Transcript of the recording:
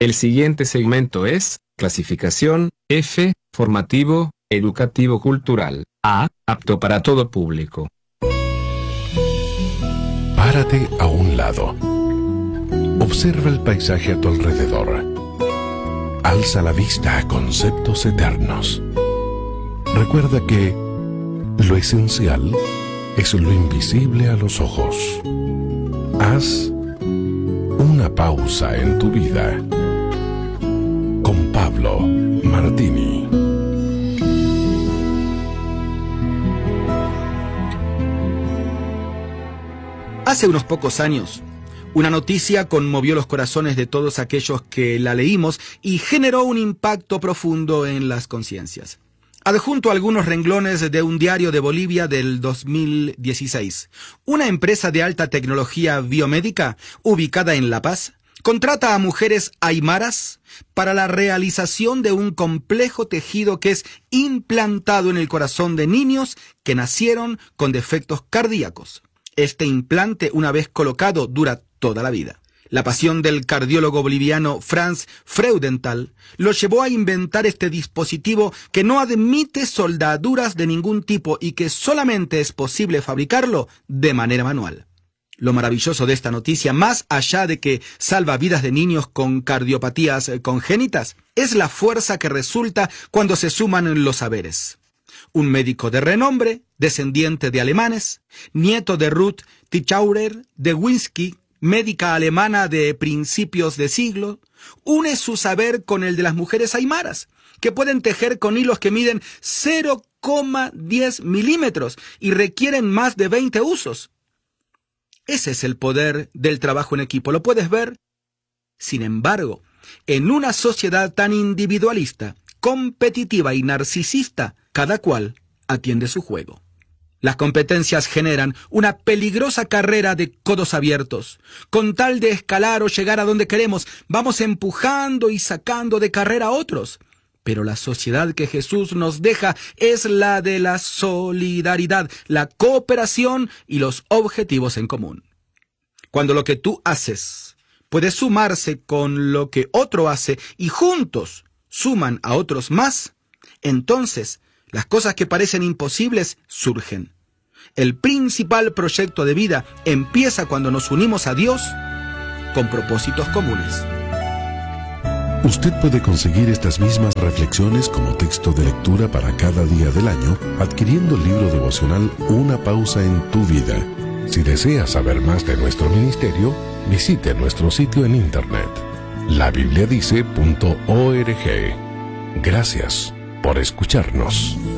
El siguiente segmento es clasificación F, formativo, educativo cultural. A, apto para todo público. Párate a un lado. Observa el paisaje a tu alrededor. Alza la vista a conceptos eternos. Recuerda que lo esencial es lo invisible a los ojos. Haz una pausa en tu vida. Con Pablo Martini. Hace unos pocos años, una noticia conmovió los corazones de todos aquellos que la leímos y generó un impacto profundo en las conciencias. Adjunto algunos renglones de un diario de Bolivia del 2016. Una empresa de alta tecnología biomédica, ubicada en La Paz, contrata a mujeres aymaras para la realización de un complejo tejido que es implantado en el corazón de niños que nacieron con defectos cardíacos. Este implante, una vez colocado, dura toda la vida. La pasión del cardiólogo boliviano Franz Freudenthal lo llevó a inventar este dispositivo que no admite soldaduras de ningún tipo y que solamente es posible fabricarlo de manera manual. Lo maravilloso de esta noticia, más allá de que salva vidas de niños con cardiopatías congénitas, es la fuerza que resulta cuando se suman los saberes. Un médico de renombre, descendiente de alemanes, nieto de Ruth Tichauer de Winsky, médica alemana de principios de siglo, une su saber con el de las mujeres aymaras, que pueden tejer con hilos que miden 0,10 milímetros y requieren más de 20 usos. Ese es el poder del trabajo en equipo, ¿lo puedes ver? Sin embargo, en una sociedad tan individualista, competitiva y narcisista, cada cual atiende su juego. Las competencias generan una peligrosa carrera de codos abiertos. Con tal de escalar o llegar a donde queremos, vamos empujando y sacando de carrera a otros. Pero la sociedad que Jesús nos deja es la de la solidaridad, la cooperación y los objetivos en común. Cuando lo que tú haces puede sumarse con lo que otro hace y juntos suman a otros más, entonces las cosas que parecen imposibles surgen. El principal proyecto de vida empieza cuando nos unimos a Dios con propósitos comunes. Usted puede conseguir estas mismas reflexiones como texto de lectura para cada día del año adquiriendo el libro devocional Una pausa en tu vida. Si desea saber más de nuestro ministerio, visite nuestro sitio en internet, labibliadice.org. Gracias por escucharnos.